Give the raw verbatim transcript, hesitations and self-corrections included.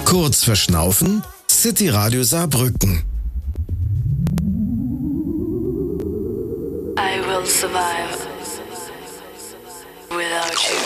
Kurz verschnaufen, City Radio Saarbrücken. I will survive without you.